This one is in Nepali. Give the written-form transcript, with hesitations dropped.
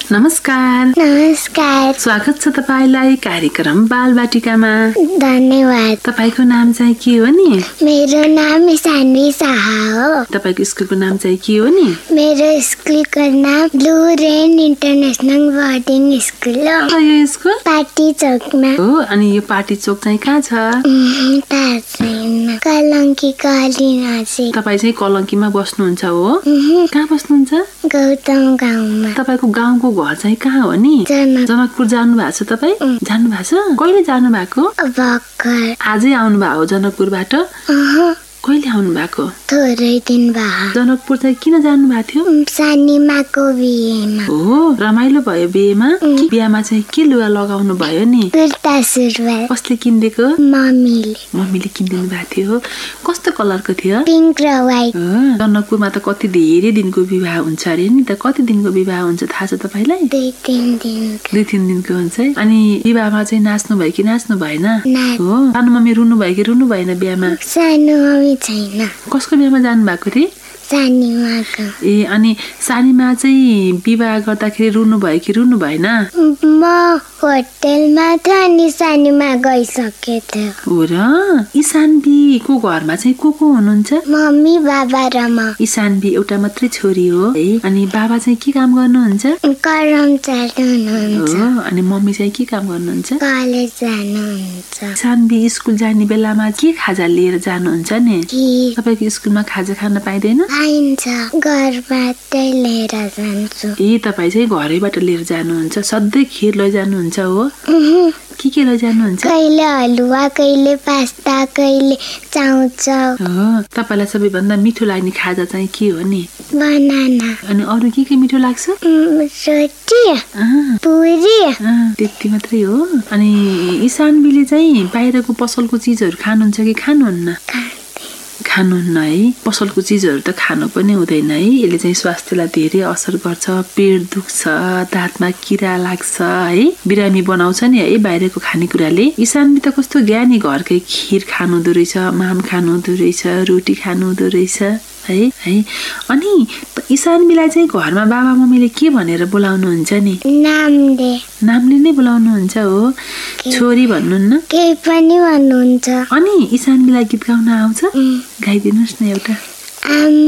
नमस्कार। नमस्कार। स्वागत छ तपाईलाई कार्यक्रम बालबाटिकामा। धन्यवाद। तपाईको नाम चाहिँ के हो नि? मेरो नाम सान्वी शाह हो। तपाईको स्कुलको नाम चाहिँ के हो नि? मेरो स्कुलको नाम blue rain international boarding school हो। यो स्कुल पाटी चोकमा हो। अनि यो पाटी चोक चाहिँ कहाँ छ? थाहा छैन। कलङ्की कलिनासी। तपाई चाहिँ कलङ्कीमा बस्नुहुन्छ हो? कहाँ बस्नुहुन्छ? गौतम गाउँमा। तपाईको गाउँको घर चाहिँ कहाँ हो नि? जनकपुर जानु भएको छ तपाई? जानु भएको छ? कहिले जानु भएको? भर्खर आजै आउनु भएको हो जनकपुरबाट? कहिले आउनु भएको? थोरै दिन भयो। जनकपुर चाहिँ किन जानु भएको थियो? सानीमाको बिहेमा। हो, रमाइलो भयो बिहेमा? बिहेमा चाहिँ के लुगा लगाउनु भयो नि? कुर्ता सुरुवाल। कसले किनिदिएको? मम्मीले किनिदिनु भएको थियो। कस्तो कलरको थियो? पिङ्क र व्हाइट। जनकपुरमा त कति धेरै दिनको विवाह हुन्छ अरे नि त? कति दिनको विवाह हुन्छ थाहा छ तपाईलाई? 2-3 दिनको हुन्छ। अनि विवाहमा चाहिँ नाच्नु भयो कि नाच्नु भएन? हो। सानो मम्मी रुनु भयो कि रुनु भएन बिहेमा? सानो मम्मी छैन। कसको बिहेमा जानु भएको रे? सानीमाको। अनि सानीमा चाहिँ विवाह गर्दाखेरि रुनु भयो कि रुनु भएन? म होटेलमा थिएँ अनि सानीमा गइसके थियो। हो र? इसानबीको घरमा चाहिँ को हुनुहुन्छ? मम्मी, बाबा र म। इसानबी एउटा मात्रै छोरी हो है। अनि बाबा चाहिँ के काम गर्नुहुन्छ? कर्मचारी हुनुहुन्छ। हो। अनि मम्मी चाहिँ के काम गर्नुहुन्छ? कलेज जानुहुन्छ। इसानबी स्कुल जाने बेलामा के खाजा लिएर जानुहुन्छ नि? तपाईको स्कुलमा खाजा खान पाइदैन? पाइन्छ, घरबाटै लिएर जान्छु। तपाई चाहिँ घरैबाट लिएर जानुहुन्छ? सधैँ खिर लैजानुहुन्छ हो? के लैजानुहुन्छ? कहिले हलुवा, कहिले पास्ता, कहिले चाउचाउ। तपाईलाई सबैभन्दा मिठो लाग्ने खाजा चाहिँ के हो नि? बनाना। अनि अरू के मिठो लाग्छ? रोटी, पुरी। त्यति मात्रै हो? अनि इसानबीले चाहिँ बाहिरको पसलको चिजहरू खानुहुन्छ कि खानुहुन्न? खानुहुन्न है। पसलको चिजहरू त खानु पनि हुँदैन है। यसले चाहिँ स्वास्थ्यलाई धेरै असर गर्छ। पेट दुख्छ, दाँतमा किरा लाग्छ है। बिरामी बनाउँछ नि है बाहिरको खानेकुराले। इसानबी त कस्तो ज्ञानी, घरकै खिर खानुहुँदो रहेछ, माम खानुहुँदो रहेछ, रोटी खानुहुँदो रहेछ है। अनि इसानबीलाई चाहिँ घरमा बाबा मम्मीले के भनेर बोलाउनुहुन्छ नि? नामले नै बोलाउनुहुन्छ हो? छोरी भन्नुहुन्न? केही पनि भन्नुहुन्छ। अनि इसानबीलाई गीत गाउन आउँछ? गाइदिनुहोस् न एउटा।